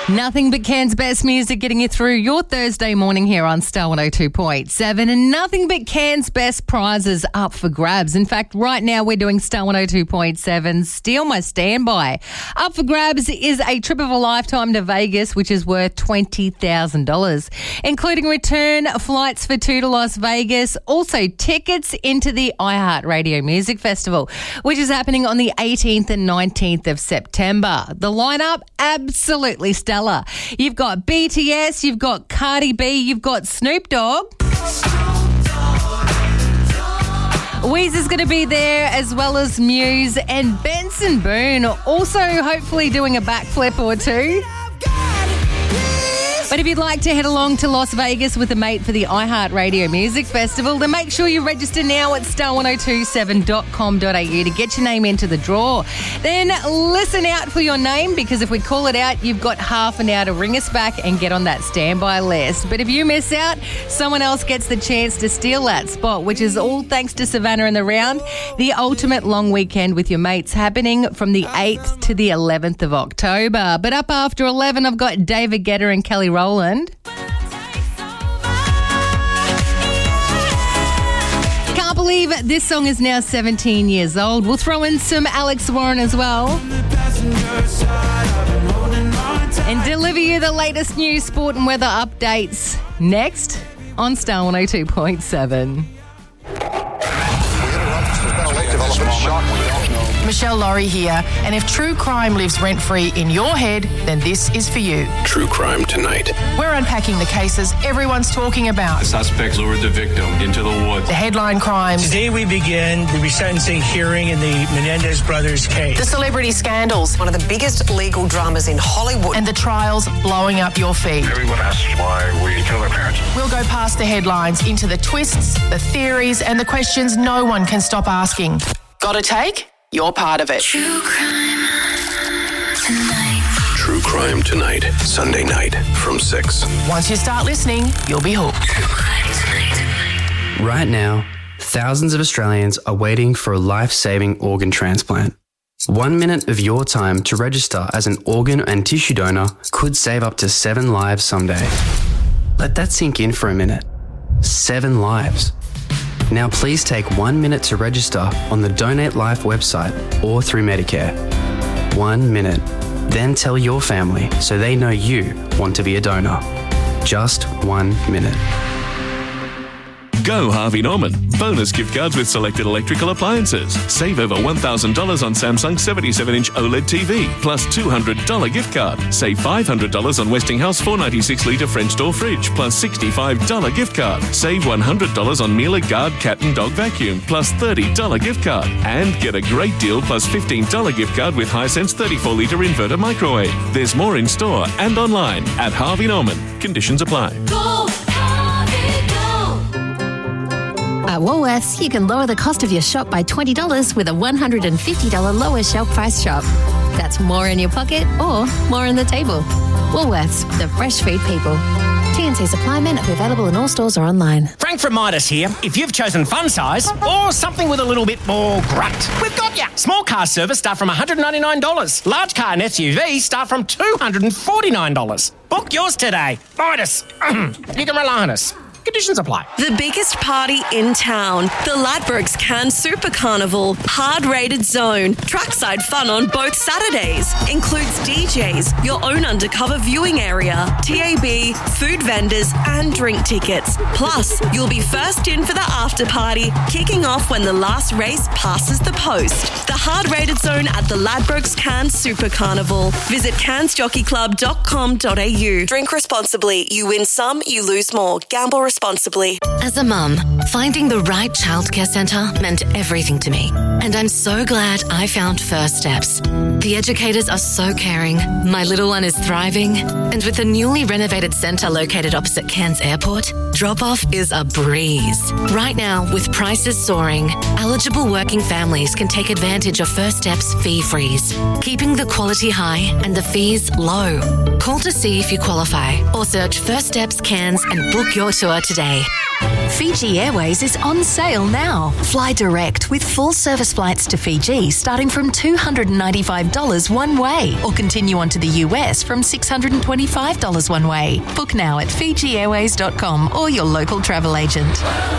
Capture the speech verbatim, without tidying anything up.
Nothing but Cairns' best music getting you through your Thursday morning here on Star one oh two point seven, and nothing but Cairns' best prizes up for grabs. In fact, right now we're doing Star one oh two point seven Steal My Standby. Up for grabs is a trip of a lifetime to Vegas, which is worth twenty thousand dollars, including return flights for two to Las Vegas, also tickets into the iHeartRadio Music Festival, which is happening on the eighteenth and nineteenth of September. The lineup, absolutely stellar. You've got B T S, you've got Cardi B, you've got Snoop Dogg. Weezer's going to be there, as well as Muse, and Benson Boone also hopefully doing a backflip or two. But if you'd like to head along to Las Vegas with a mate for the iHeartRadio Music Festival, then make sure you register now at star ten twenty-seven dot com dot a u to get your name into the draw. Then listen out for your name, because if we call it out, you've got half an hour to ring us back and get on that standby list. But if you miss out, someone else gets the chance to steal that spot, which is all thanks to Savannah and the Round, the ultimate long weekend with your mates, happening from the eighth to the eleventh of October. But up after eleven, I've got David Guetta and Kelly Rowland. Can't believe this song is now seventeen years old. We'll throw in some Alex Warren as well, and deliver you the latest news, sport and weather updates next on Star one oh two point seven. Michelle Laurie here, and if true crime lives rent-free in your head, then this is for you. True Crime Tonight. We're unpacking the cases everyone's talking about. The suspects lured the victim into the woods. The headline crimes. Today we begin the resentencing hearing in the Menendez brothers case. The celebrity scandals. One of the biggest legal dramas in Hollywood. And the trials blowing up your feed. Everyone asks why we kill our parents. We'll go past the headlines into the twists, the theories, and the questions no one can stop asking. Got a take? You're part of it. True Crime Tonight. True Crime Tonight, Sunday night from six. Once you start listening, you'll be hooked. True Crime Tonight. Right now, thousands of Australians are waiting for a life-saving organ transplant. One minute of your time to register as an organ and tissue donor could save up to seven lives someday. Let that sink in for a minute. Seven lives. Now please take one minute to register on the Donate Life website or through Medicare. One minute. Then tell your family so they know you want to be a donor. Just one minute. Go Harvey Norman. Bonus gift cards with selected electrical appliances. Save over one thousand dollars on Samsung seventy-seven inch OLED T V, plus two hundred dollars gift card. Save five hundred dollars on Westinghouse four ninety-six litre French door fridge, plus sixty-five dollars gift card. Save one hundred dollars on Miele Guard cat and dog vacuum, plus thirty dollars gift card. And get a great deal plus fifteen dollars gift card with Hisense thirty-four litre inverter microwave. There's more in store and online at Harvey Norman. Conditions apply. Go! At Woolworths, you can lower the cost of your shop by twenty dollars with a one hundred fifty dollars lower shelf price shop. That's more in your pocket or more on the table. Woolworths, the fresh food people. T N C supply men are available in all stores or online. Frank from Midas here. If you've chosen fun size or something with a little bit more grunt, we've got you. Small car service start from one hundred ninety-nine dollars. Large car and S U V start from two hundred forty-nine dollars. Book yours today. Midas. You can rely on us. Conditions apply. The biggest party in town. The Ladbrokes Cairns Super Carnival. Hard-rated zone. Trackside fun on both Saturdays. Includes D Js, your own undercover viewing area, T A B, food vendors and drink tickets. Plus, you'll be first in for the after party, kicking off when the last race passes the post. The hard-rated zone at the Ladbrokes Cairns Super Carnival. Visit cairns jockey club dot com dot a u. Drink responsibly. You win some, you lose more. Gamble responsibly. As a mum, finding the right childcare centre meant everything to me. And I'm so glad I found First Steps. The educators are so caring, my little one is thriving, and with the newly renovated centre located opposite Cairns Airport, drop-off is a breeze. Right now, with prices soaring, eligible working families can take advantage of First Steps fee freeze, keeping the quality high and the fees low. Call to see if you qualify or search First Steps Cairns and book your tour today. Fiji Airways is on sale now. Fly direct with full service flights to Fiji starting from two hundred ninety-five dollars one way, or continue on to the U S from six hundred twenty-five dollars one way. Book now at fiji airways dot com or your local travel agent.